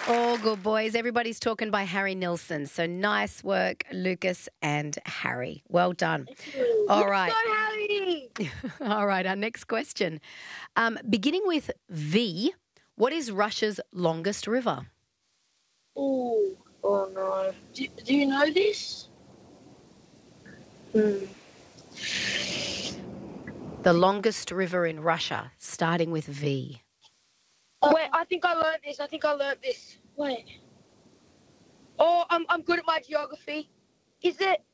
All good, boys. Everybody's talking by Harry Nilsson. So nice work, Lucas and Harry. Well done. All right. Go, Harry! All right, our next question. Beginning with V, what is Russia's longest river? Oh no. Do you know this? The longest river in Russia, starting with V. Wait, I think I learned this. Wait. Oh, I'm good at my geography. Is it